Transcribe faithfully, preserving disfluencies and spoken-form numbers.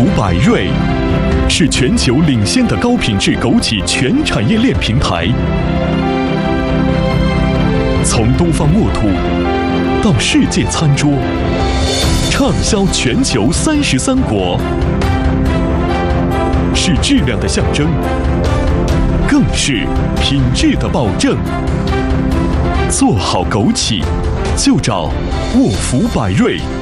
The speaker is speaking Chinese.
孚百瑞是全球领先的高品质枸杞全产业链平台，从东方墨土到世界餐桌，畅销全球三十三国，是质量的象征，更是品质的保证。做好枸杞，就找沃孚百瑞。